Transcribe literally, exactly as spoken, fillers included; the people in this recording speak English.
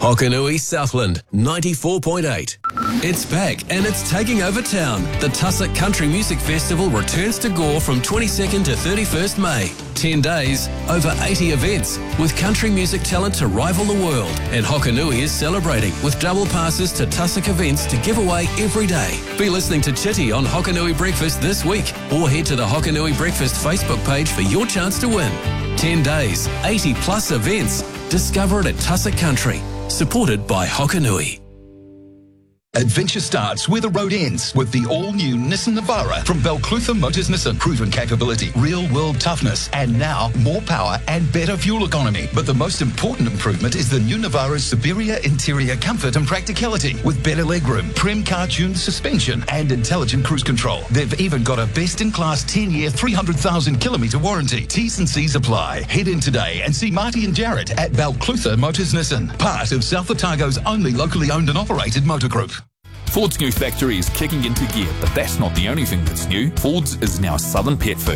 Hokanui Southland, ninety-four point eight. It's back and it's taking over town. The Tussock Country Music Festival returns to Gore from twenty-second to thirty-first May. ten days, over eighty events, with country music talent to rival the world. And Hokanui is celebrating with double passes to Tussock events to give away every day. Be listening to Chitty on Hokanui Breakfast this week, or head to the Hokanui Breakfast Facebook page for your chance to win. ten days, eighty plus events. Discover it at Tussock Country. Supported by Hokanui. Adventure starts where the road ends with the all-new Nissan Navara from Balclutha Motors Nissan. Proven capability, real-world toughness, and now more power and better fuel economy. But the most important improvement is the new Navara's superior interior comfort and practicality with better legroom, Prem car-tuned suspension, and intelligent cruise control. They've even got a best-in-class ten-year, three hundred thousand kilometre warranty. T's and C's apply. Head in today and see Marty and Jarrett at Balclutha Motors Nissan, part of South Otago's only locally owned and operated motor group. Ford's new factory is kicking into gear, but that's not the only thing that's new. Ford's is now Southern Pet Food.